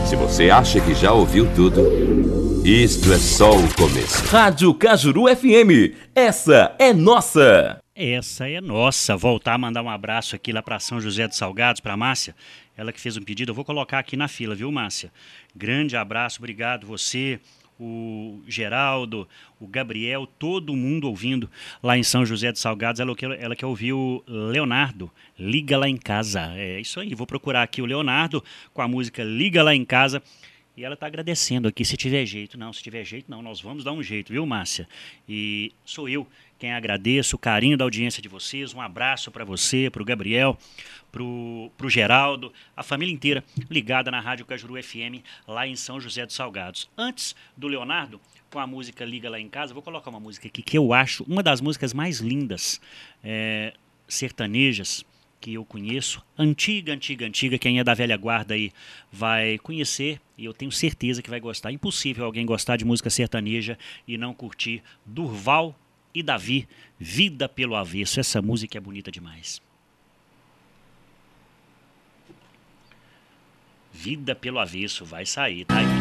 Se você acha que já ouviu tudo, isto é só o começo. Rádio Cajuru FM, essa é nossa. Essa é nossa. Voltar a mandar um abraço aqui lá para São José dos Salgados, para Márcia. Ela que fez um pedido, eu vou colocar aqui na fila, viu, Márcia? Grande abraço, obrigado você, o Geraldo, o Gabriel, todo mundo ouvindo lá em São José dos Salgados. Ela quer ouvir o Leonardo, Liga Lá em Casa. É isso aí, vou procurar aqui o Leonardo com a música Liga Lá em Casa. E ela está agradecendo aqui, se tiver jeito. Não, se tiver jeito não, nós vamos dar um jeito, viu, Márcia? E sou eu quem agradeço o carinho da audiência de vocês. Um abraço para você, para o Gabriel, pro Geraldo, a família inteira ligada na Rádio Cajuru FM lá em São José dos Salgados. Antes do Leonardo, com a música Liga Lá em Casa, vou colocar uma música aqui que eu acho uma das músicas mais lindas sertanejas que eu conheço, antiga, quem é da velha guarda aí vai conhecer e eu tenho certeza que vai gostar. Impossível alguém gostar de música sertaneja e não curtir Durval e Davi, Vida pelo Avesso. Essa música é bonita demais. Vida pelo Avesso, vai sair, tá aí.